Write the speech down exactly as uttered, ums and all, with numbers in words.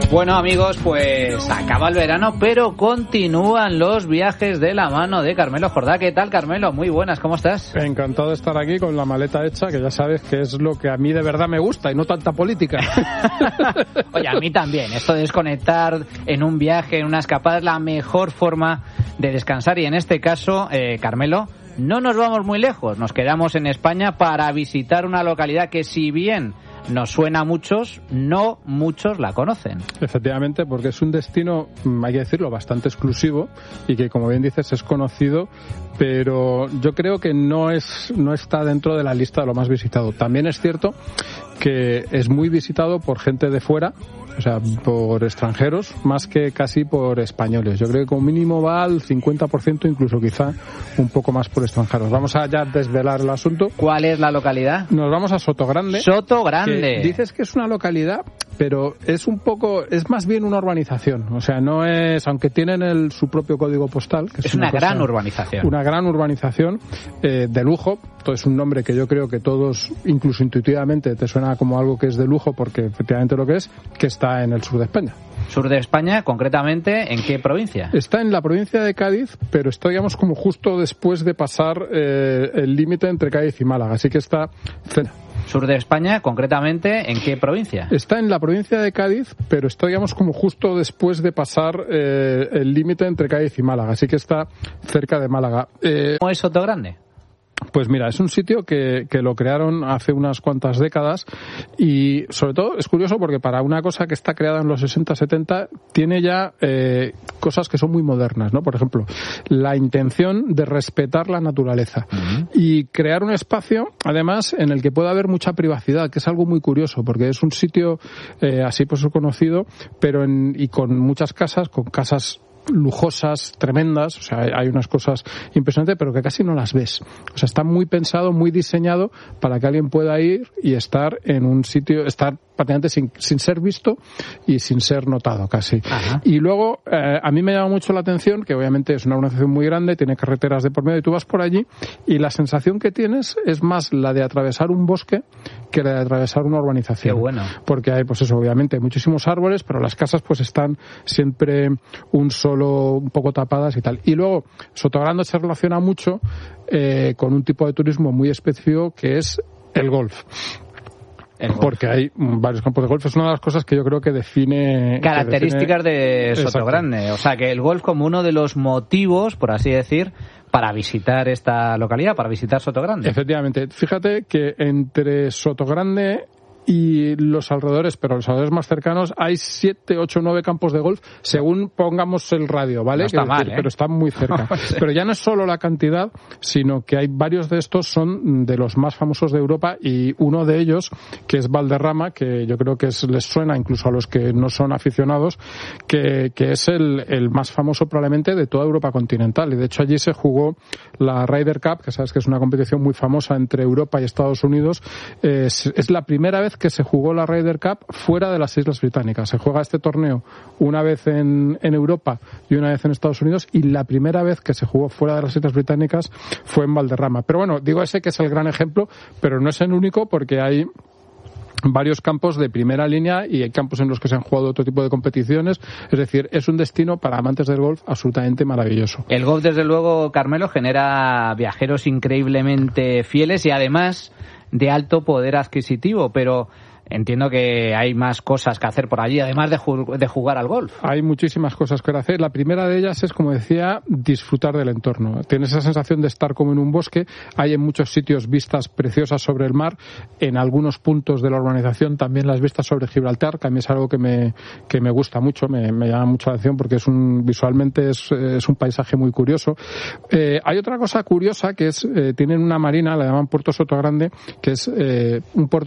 Bueno, amigos, pues acaba el verano, pero continúan los viajes de la mano de Carmelo Jordá. ¿Qué tal, Carmelo? Muy buenas, ¿cómo estás? Encantado de estar aquí con la maleta hecha, que ya sabes que es lo que a mí de verdad me gusta y no tanta política. Oye, a mí también. Esto de desconectar en un viaje, en una escapada, es la mejor forma de descansar. Y en este caso, eh, Carmelo, no nos vamos muy lejos. Nos quedamos en España para visitar una localidad que, si bien nos suena a muchos, no muchos la conocen. Efectivamente, porque es un destino, hay que decirlo, bastante exclusivo y que, como bien dices, es conocido, pero yo creo que no es no está dentro de la lista de lo más visitado. También es cierto que es muy visitado por gente de fuera, o sea, por extranjeros, más que casi por españoles. Yo creo que como mínimo va al cincuenta por ciento, incluso quizá un poco más por extranjeros. Vamos a ya desvelar el asunto. ¿Cuál es la localidad? Nos vamos a Sotogrande. Sotogrande. Dices que es una localidad, pero es un poco, es más bien una urbanización. O sea, no es, aunque tienen el, su propio código postal. Que es, es una, una gran cosa, urbanización. Una gran urbanización eh, de lujo. Todo es un nombre que yo creo que todos, incluso intuitivamente, te suena como algo que es de lujo, porque efectivamente lo que es, que está en el sur de España. Sur de España, concretamente, ¿en qué provincia? Está en la provincia de Cádiz, pero está, digamos, como justo después de pasar eh, el límite entre Cádiz y Málaga, así que está... Sur de España, concretamente, ¿en qué provincia? Está en la provincia de Cádiz, pero está, digamos, como justo después de pasar eh, el límite entre Cádiz y Málaga, así que está cerca de Málaga. Eh, ¿Cómo es Sotogrande? Pues mira, es un sitio que, que lo crearon hace unas cuantas décadas y sobre todo es curioso porque para una cosa que está creada en los sesenta, setenta tiene ya eh, cosas que son muy modernas, ¿no? Por ejemplo, la intención de respetar la naturaleza uh-huh. y crear un espacio, además, en el que pueda haber mucha privacidad, que es algo muy curioso porque es un sitio eh, así pues conocido, pero en, y con muchas casas, con casas lujosas, tremendas, o sea, hay unas cosas impresionantes, pero que casi no las ves. O sea, está muy pensado, muy diseñado para que alguien pueda ir y estar en un sitio, estar prácticamente sin, sin ser visto y sin ser notado casi. Ajá. Y luego, eh, a mí me llama mucho la atención, que obviamente es una organización muy grande, tiene carreteras de por medio y tú vas por allí y la sensación que tienes es más la de atravesar un bosque que la de atravesar una urbanización. Qué bueno. Porque hay, pues eso, obviamente, hay muchísimos árboles, pero las casas pues están siempre un solo, un poco tapadas y tal. Y luego, Sotogrande se relaciona mucho eh, con un tipo de turismo muy específico que es el golf. Porque hay varios campos de golf. Es una de las cosas que yo creo que define... Características que define... de Sotogrande. O sea, que el golf como uno de los motivos, por así decir, para visitar esta localidad, para visitar Sotogrande. Efectivamente. Fíjate que entre Sotogrande y los alrededores, pero los alrededores más cercanos, hay siete, ocho, nueve campos de golf, según pongamos el radio, ¿vale? No está que mal, decir, ¿eh? Pero están muy cerca. Sí. Pero ya no es solo la cantidad, sino que hay varios de estos son de los más famosos de Europa y uno de ellos, que es Valderrama, que yo creo que es, les suena incluso a los que no son aficionados, que, que es el, el más famoso probablemente de toda Europa continental. Y de hecho allí se jugó la Ryder Cup, que sabes que es una competición muy famosa entre Europa y Estados Unidos. Eh, es, es la primera vez que se jugó la Ryder Cup fuera de las Islas Británicas. Se juega este torneo una vez en, en Europa y una vez en Estados Unidos, y la primera vez que se jugó fuera de las Islas Británicas fue en Valderrama. Pero bueno, digo ese que es el gran ejemplo, pero no es el único, porque hay varios campos de primera línea y hay campos en los que se han jugado otro tipo de competiciones. Es decir, es un destino para amantes del golf absolutamente maravilloso. El golf, desde luego, Carmelo, genera viajeros increíblemente fieles y además de alto poder adquisitivo, pero entiendo que hay más cosas que hacer por allí, además de, ju- de jugar al golf. Hay muchísimas cosas que hacer. La primera de ellas es, como decía, disfrutar del entorno. Tienes esa sensación de estar como en un bosque. Hay en muchos sitios vistas preciosas sobre el mar. En algunos puntos de la urbanización también las vistas sobre Gibraltar, que a mí es algo que me, que me gusta mucho, me, me llama mucho la atención porque es un, visualmente es, es un paisaje muy curioso. Eh, hay otra cosa curiosa que es, eh, tienen una marina, la llaman Puerto Sotogrande, que es eh, un puerto